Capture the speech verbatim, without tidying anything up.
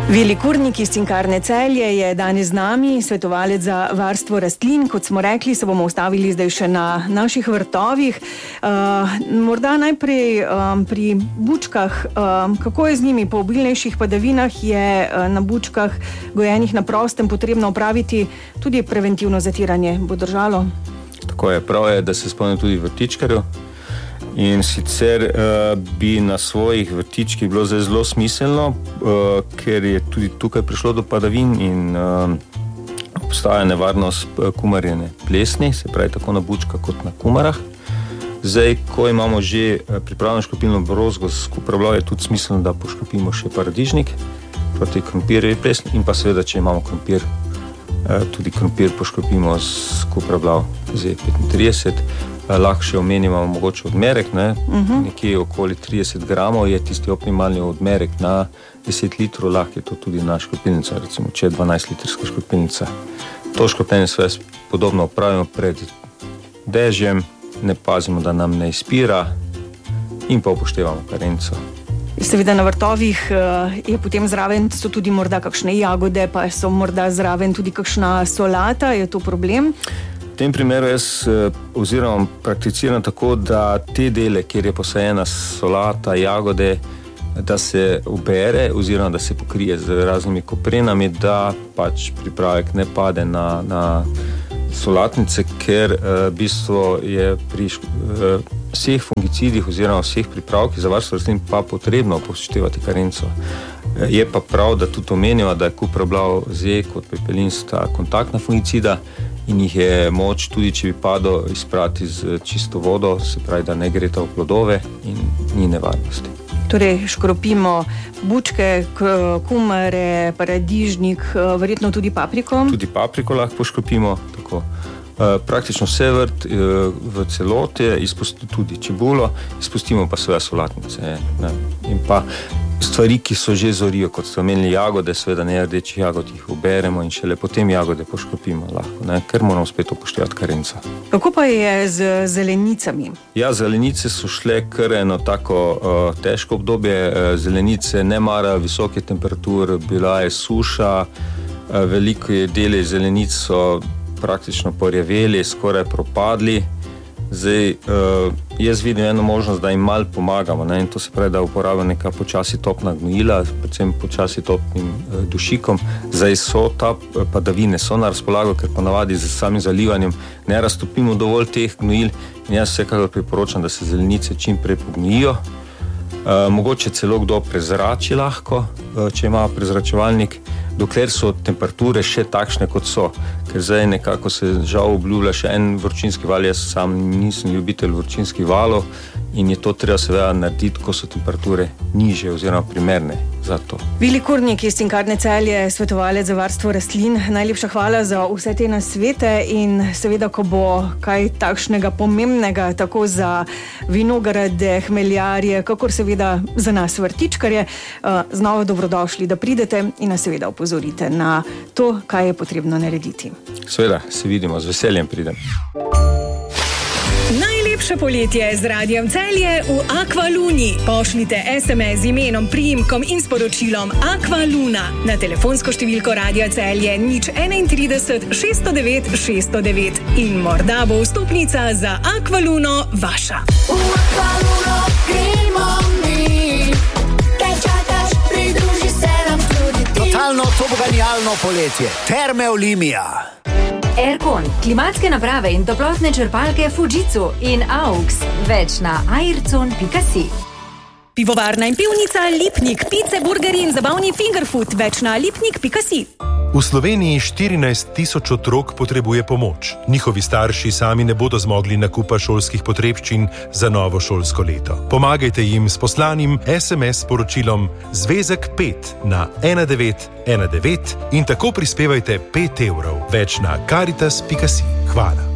Vili Kurnik iz Cinkarne Celje je danes z nami, svetovalec za varstvo rastlin. Kot smo rekli, se bomo ustavili zdaj še na naših vrtovih. Uh, morda najprej um, pri bučkah, um, kako je z njimi? Po obilnejših padavinah je uh, na bučkah gojenih na prostem potrebno opraviti tudi preventivno zatiranje. Bo držalo? Tako je, prav je, da se spomnim tudi vrtičkarju. In sicer uh, bi na svojih vrtičkih bilo zelo smiselno, uh, ker je tudi tukaj prišlo do padavin in uh, obstaja nevarnost kumarjene plesni, se pravi tako na bučkah kot na kumarah. Zdaj, ko imamo že pripravljeno škropilno brozgo s kuprablav, je tudi smiselno, da poškropimo še paradižnik proti krompirjevi plesni in pa seveda, če imamo krompir, uh, tudi krompir poškropimo s kuprablav Z petintrideset. Lahko še omenimo mogoče odmerek, ne? uh-huh. Nekje okoli trideset gramov je tisti optimalni odmerek na deset litrov, lahko je to tudi na škropilnico, recimo če je dvanajst litrska škropilnica. To škropljenje sve podobno opravimo pred dežjem, ne pazimo, da nam ne izpira in pa upoštevamo karenco. Seveda na vrtovih je potem zraven, so tudi morda kakšne jagode, pa so morda zraven tudi kakšna solata, je to problem? V tem primeru jaz oziroma prakticiram tako, da te dele, kjer je posajena solata, jagode, da se ubere oziroma da se pokrije z raznimi koprenami, da pač pripravek ne pade na, na solatnice, ker v bistvu je pri vseh fungicidih oziroma vseh pripravkih za varstvo rastlin pa potrebno upoštevati karenco. Je pa prav, da tudi omenimo, da je kuprablav Z kot pepelin sta kontaktna fungicida in jih je moč tudi, če bi padel, izprati z čisto vodo, se pravi, da ne greta v plodove in ni nevarnosti. Torej, škropimo bučke, kumare, paradižnik, verjetno tudi papriko? Tudi papriko lahko poškropimo, tako. Praktično vse vrt v celote, izpustimo tudi čebulo, izpustimo pa svoje solatnice. Ne? In pa stvari, ki so že zorijo, kot ste omenili jagode, seveda ne rdečih jagod, jih uberemo in šele potem jagode poškropimo lahko, ne? Ker moramo spet upoštevati karenco. Kako pa je z zelenicami? Ja, zelenice so šle kar eno tako uh, težko obdobje. Zelenice ne marajo visoke temperature, bila je suša, uh, veliko je deli zelenic so praktično porjaveli, skoraj propadli. Zdaj, uh, jaz vidim eno možnost, da jim malo pomagamo, ne? In to se pravi, da uporabljamo neka počasi topna gnojila, predvsem počasi topnim uh, dušikom. Zdaj so ta padavine, so na razpolago, ker ponavadi z samim zalivanjem ne raztopimo dovolj teh gnojil in jaz vsekakor priporočam, da se zelenice čim prej pognijo. Uh, mogoče celo kdo prezrači lahko, uh, če ima prezračevalnik, dokler so temperature še takšne, kot so. Ker zdaj nekako se žal obljublja še en vročinski val, jaz sam nisem ljubitelj vročinskih valov in je to treba seveda narediti, ko so temperature nižje oziroma primerne za to. Vili Kurnik iz Cinkarne Celje, svetovalec za varstvo rastlin, najlepša hvala za vse te nasvete in seveda, ko bo kaj takšnega pomembnega, tako za vinograde, hmeljarje, kakor seveda za nas vrtičkarje, znova dobrodošli, da pridete in nas seveda opozorite na to, kaj je potrebno narediti. Seveda, se vidimo, z veseljem pridem. Najlepše poletje z Radijem Celje v Aqualuni. Pošljite es em es z imenom, priimkom in sporočilom Aqualuna na telefonsko številko Radija Celje nič enaintrideset šeststo devet šeststo devet in morda bo vstopnica za Aqualuno vaša. V Aqualuno gremo mi, kaj čakaš, pridruži se nam tudi ti. Totalno tobogenialno poletje. Terme Olimia. Aircon, klimatske naprave in toplotne črpalke Fujitsu in Aux. Več na aircon pika si. Pivovarna in pivnica Lipnik, pice, burgeri in zabavni fingerfood. Več na lipnik pika si. V Sloveniji štirinajst tisoč otrok potrebuje pomoč. Njihovi starši sami ne bodo zmogli nakupa šolskih potrebščin za novo šolsko leto. Pomagajte jim s poslanim es em es sporočilom Zvezek pet na ena devet ena devet in tako prispevajte pet evrov. Več na karitas pika si. Hvala.